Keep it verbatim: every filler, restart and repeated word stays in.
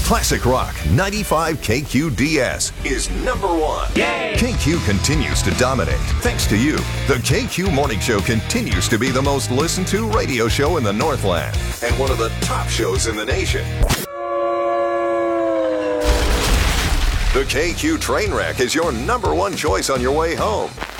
Classic Rock ninety-five K Q D S is number one. Yay! K Q continues to dominate. Thanks to you, the K Q Morning Show continues to be the most listened to radio show in the Northland and one of the top shows in the nation. The K Q Trainwreck is your number one choice on your way home.